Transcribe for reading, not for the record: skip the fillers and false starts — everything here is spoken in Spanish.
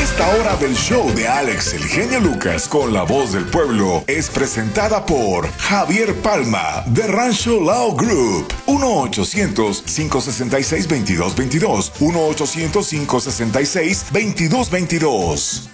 Esta hora del show de Alex el genio Lucas con la voz del pueblo es presentada por Javier Palma de Rancho Lao Group. 1-800-566-2222. 1-800-566-2222.